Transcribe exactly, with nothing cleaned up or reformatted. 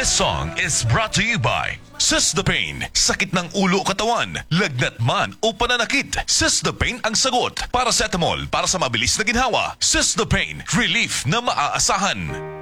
This song is brought to you by Sistapain. Sakit ng ulo o katawan, lagnat man o pananakit, Sistapain ang sagot. Paracetamol para sa mabilis na ginhawa. Sistapain, relief na maaasahan.